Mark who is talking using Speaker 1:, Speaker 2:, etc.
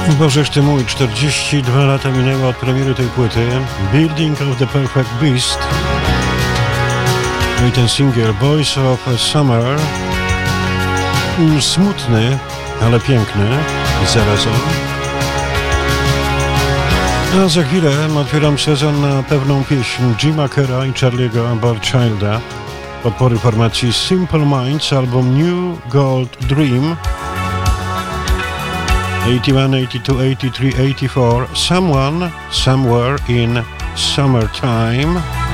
Speaker 1: Bożeż ty mój, 42 lata minęło od premiery tej płyty. Building of the Perfect Beast. No i ten singiel Voice of Summer. Smutny, ale piękny zarazem. A za chwilę otwieram sezon na pewną pieśń Jima Kerra i Charlie'ego Barchilda. Podpory formacji Simple Minds, album New Gold Dream. 81, 82, 83, 84, Someone, Somewhere in Summertime.